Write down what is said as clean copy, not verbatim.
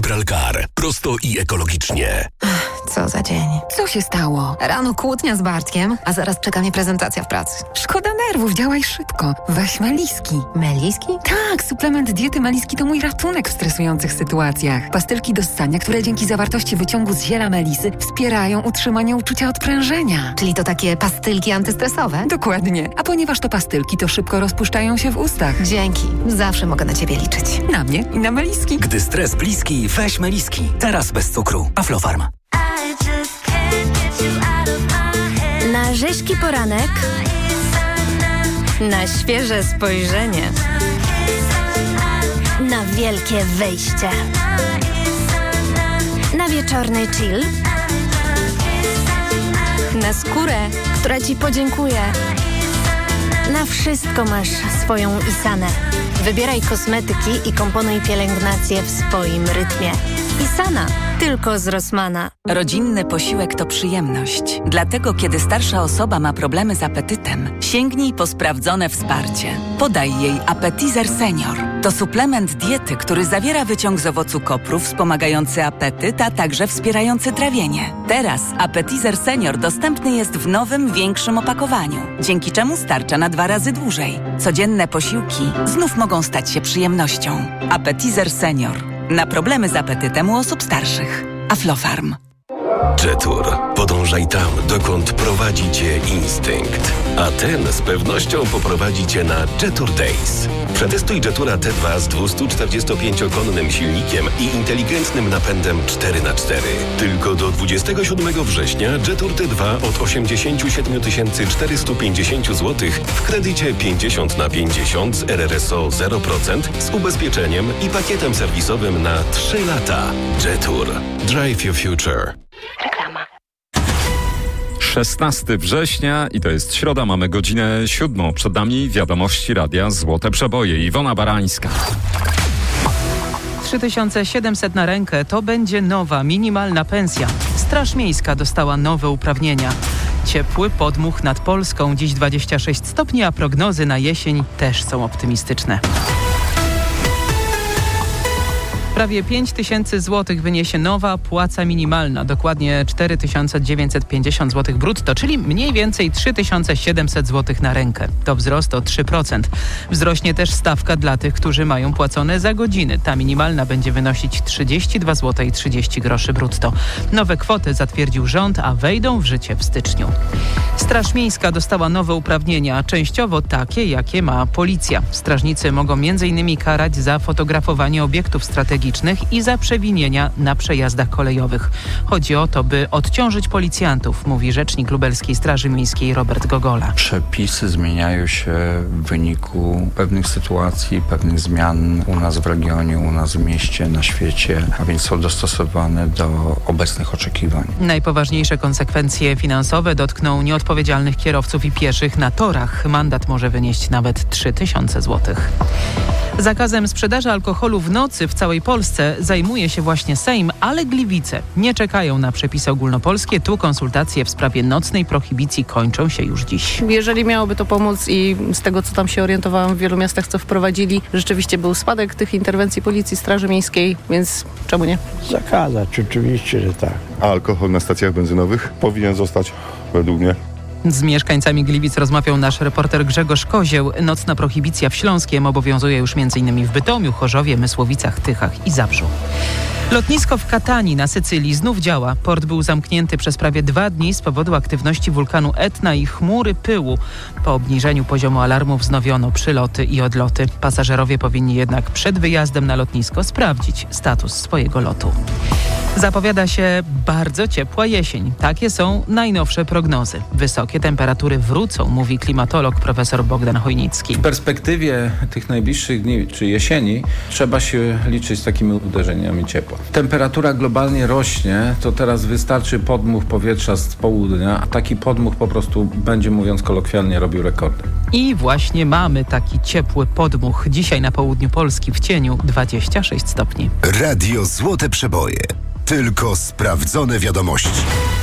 Abralcar. Prosto i ekologicznie. Co za dzień. Co się stało? Rano kłótnia z Bartkiem, a zaraz czeka mnie prezentacja w pracy. Szkoda nerwów, działaj szybko. Weź Meliski. Meliski? Tak, suplement diety Meliski to mój ratunek w stresujących sytuacjach. Pastylki do ssania, które dzięki zawartości wyciągu z ziela melisy wspierają utrzymanie uczucia odprężenia. Czyli to takie pastylki antystresowe? Dokładnie. A ponieważ to pastylki, to szybko rozpuszczają się w ustach. Dzięki. Zawsze mogę na Ciebie liczyć. Na mnie i na Meliski. Gdy stres bliski, weź Meliski. Teraz bez cukru. Aflofarm. Na rzeźki poranek, na świeże spojrzenie, na wielkie wyjście, na wieczorny chill, na skórę, która Ci podziękuje. Na wszystko masz swoją Isanę. Wybieraj kosmetyki i komponuj pielęgnację w swoim rytmie. Isana. Tylko z Rossmana. Rodzinny posiłek to przyjemność. Dlatego, kiedy starsza osoba ma problemy z apetytem, sięgnij po sprawdzone wsparcie. Podaj jej Appetizer Senior. To suplement diety, który zawiera wyciąg z owocu kopru wspomagający apetyt, a także wspierający trawienie. Teraz Appetizer Senior dostępny jest w nowym, większym opakowaniu, dzięki czemu starcza na 2 razy dłużej. Codzienne posiłki znów mogą stać się przyjemnością. Appetizer Senior. Na problemy z apetytem u osób starszych. Aflofarm. Jetour. Podążaj tam, dokąd prowadzi Cię instynkt. A ten z pewnością poprowadzi Cię na Jetour Days. Przetestuj Jetoura T2 z 245-konnym silnikiem i inteligentnym napędem 4x4. Tylko do 27 września Jetour T2 od 87 450 zł w kredycie 50/50 z RRSO 0% z ubezpieczeniem i pakietem serwisowym na 3 lata. Jetour. Drive your future. Reklama. 16 września i to jest środa, mamy godzinę 7. Przed nami wiadomości radia Złote Przeboje. Iwona Barańska. 3700 na rękę to będzie nowa, minimalna pensja. Straż Miejska dostała nowe uprawnienia. Ciepły podmuch nad Polską, dziś 26 stopni, a prognozy na jesień też są optymistyczne. Prawie 5 tysięcy złotych wyniesie nowa płaca minimalna, dokładnie 4950 zł brutto, czyli mniej więcej 3700 zł na rękę. To wzrost o 3%. Wzrośnie też stawka dla tych, którzy mają płacone za godziny. Ta minimalna będzie wynosić 32 zł i 30 groszy brutto. Nowe kwoty zatwierdził rząd, a wejdą w życie w styczniu. Straż Miejska dostała nowe uprawnienia, częściowo takie, jakie ma policja. Strażnicy mogą m.in. karać za fotografowanie obiektów strategicznych i za przewinienia na przejazdach kolejowych. Chodzi o to, by odciążyć policjantów, mówi rzecznik Lubelskiej Straży Miejskiej Robert Gogola. Przepisy zmieniają się w wyniku pewnych sytuacji, pewnych zmian u nas w regionie, u nas w mieście, na świecie, a więc są dostosowane do obecnych oczekiwań. Najpoważniejsze konsekwencje finansowe dotkną nieodpowiedzialnych kierowców i pieszych na torach. Mandat może wynieść nawet 3000 zł. Zakazem sprzedaży alkoholu w nocy w całej Polsce zajmuje się właśnie Sejm, ale Gliwice nie czekają na przepisy ogólnopolskie. Tu konsultacje w sprawie nocnej prohibicji kończą się już dziś. Jeżeli miałoby to pomóc i z tego, co tam się orientowałam w wielu miastach, co wprowadzili, rzeczywiście był spadek tych interwencji Policji, Straży Miejskiej, więc czemu nie? Zakazać, oczywiście, że tak. A alkohol na stacjach benzynowych powinien zostać według mnie. Z mieszkańcami Gliwic rozmawiał nasz reporter Grzegorz Kozieł. Nocna prohibicja w Śląskiem obowiązuje już m.in. w Bytomiu, Chorzowie, Mysłowicach, Tychach i Zabrzu. Lotnisko w Katanii na Sycylii znów działa. Port był zamknięty przez prawie 2 dni z powodu aktywności wulkanu Etna i chmury pyłu. Po obniżeniu poziomu alarmu wznowiono przyloty i odloty. Pasażerowie powinni jednak przed wyjazdem na lotnisko sprawdzić status swojego lotu. Zapowiada się bardzo ciepła jesień. Takie są najnowsze prognozy. Wysokie temperatury wrócą, mówi klimatolog profesor Bogdan Chojnicki. W perspektywie tych najbliższych dni czy jesieni trzeba się liczyć z takimi uderzeniami ciepła. Temperatura globalnie rośnie, to teraz wystarczy podmuch powietrza z południa. Taki podmuch po prostu będzie, mówiąc kolokwialnie, robił rekordy. I właśnie mamy taki ciepły podmuch. Dzisiaj na południu Polski w cieniu 26 stopni. Radio Złote Przeboje. Tylko sprawdzone wiadomości.